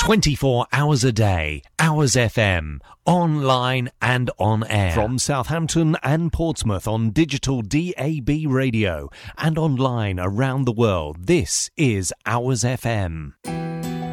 24 hours a day, Hours FM, online and on air. From Southampton and Portsmouth on digital DAB radio and online around the world, this is Hours FM.